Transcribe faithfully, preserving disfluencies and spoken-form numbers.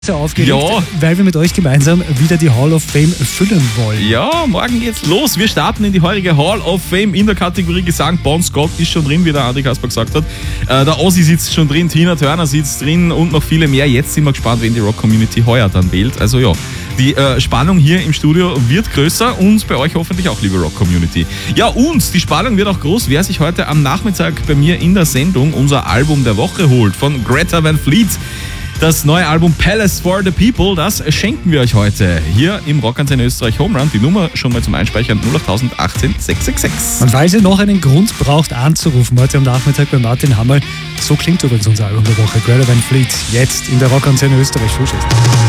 sehr aufgeregt, Ja. weil wir mit euch gemeinsam wieder die Hall of Fame füllen wollen. Ja, morgen geht's los. Wir starten in die heurige Hall of Fame in der Kategorie Gesang. Bon Scott ist schon drin, wie der Andi Kasper gesagt hat. Äh, der Ozzy sitzt schon drin, Tina Turner sitzt drin und noch viele mehr. Jetzt sind wir gespannt, wen die Rock-Community heuer dann wählt. Also ja, die äh, Spannung hier im Studio wird größer und bei euch hoffentlich auch, liebe Rock-Community. Ja, und die Spannung wird auch groß, wer sich heute am Nachmittag bei mir in der Sendung unser Album der Woche holt von Greta Van Fleet. Das neue Album Palace for the People, das schenken wir euch heute hier im Rockantenne Österreich Home Run. Die Nummer schon mal zum Einspeichern null acht eins acht sechs sechs sechs. Und falls ihr noch einen Grund braucht anzurufen, heute am Nachmittag bei Martin Hammerl, so klingt übrigens unser Album der Woche, Greta Van Fleet, jetzt in der Rockantenne Österreich Frühschicht.